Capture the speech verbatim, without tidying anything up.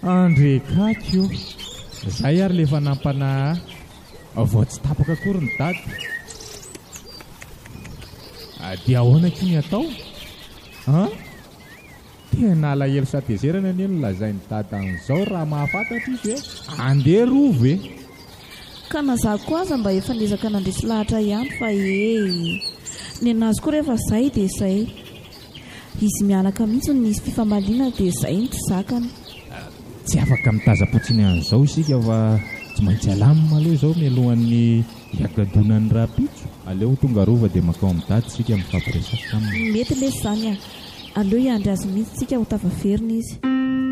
Andrekako zay ary lefa nampana vao tsy tapaka akory ny dady dia ahoana kiny atao a tena alahelo satezerana anie no lazainy dada an'izao raha mahafantatra izy hoe andeha rova e ka nazako aza mba efa nezaka nandresy lahatra ihany fa e ny anazy koa rehefa zay dia zay izy mianaka mihitsy nisy fifamaliana dia zay ny tsy zakany tsy afaka mitazapotsiny an'izao isika fa tsy maintsy alamina aloha izao mialohan'ny hiagadonan'ny rapitso aleo tonga rova dia makao amin'ny dady sika mifampiresaka aminy mety lesy zany a aleo iandry azy mihitsy tsika ho tavaverina izy